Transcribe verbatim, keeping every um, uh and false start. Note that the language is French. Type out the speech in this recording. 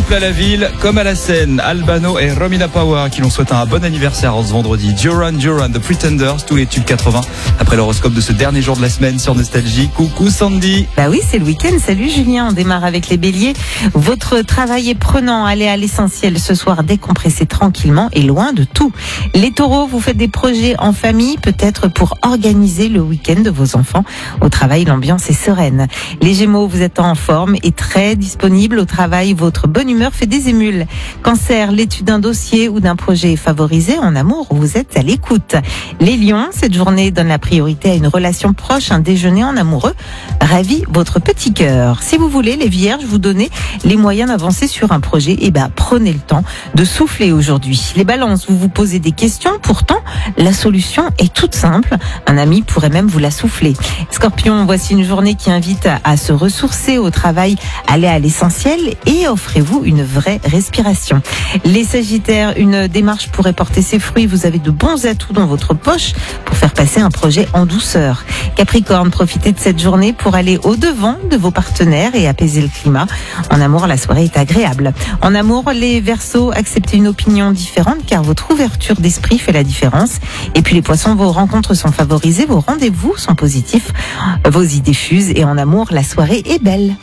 couple à la ville comme à la scène. Albano et Romina Power qui l'on souhaite un bon anniversaire ce vendredi. Duran Duran, The Pretenders, tous les tubes quatre-vingts. Après l'horoscope de ce dernier jour de la semaine sur Nostalgie. Coucou Sandy. Bah oui, c'est le week-end. Salut Julien, on démarre avec les béliers. Votre travail est prenant, allez à l'essentiel ce soir, décompressez tranquillement et loin de tout. Les taureaux, vous faites des projets en famille, peut-être pour organiser le week-end de vos enfants. Au travail, l'ambiance est sereine. Les gémeaux, vous êtes en forme et très disponible au travail. Votre bonne humeur fait des émules. Cancer, l'étude d'un dossier ou d'un projet est favorisée. En amour, vous êtes à l'écoute. Les lions, cette journée donne la priorité à une relation proche, un déjeuner en amoureux ravit votre petit cœur. Si vous voulez, les vierges, vous donnez les moyens d'avancer sur un projet. Et ben, prenez le temps de souffler aujourd'hui. Les balances, vous vous posez des questions. Pourtant, la solution est toute simple. Un ami pourrait même vous la souffler. Scorpion, voici une journée qui invite à, à se ressourcer au travail. Allez à l'essentiel et offrez-vous une vraie respiration. Les sagittaires, une démarche pourrait porter ses fruits. Vous avez de bons atouts dans votre poche pour faire passer un projet en douceur. Capricorne, profitez de cette journée pour aller au-devant de vos partenaires et apaiser le climat. En amour, la soirée est agréable. En amour, les Verseaux, acceptez une opinion différente car votre ouverture d'esprit fait la différence. Et puis les poissons, vos rencontres sont favorisées, vos rendez-vous sont positifs, vos idées fusent et en amour, la soirée est belle.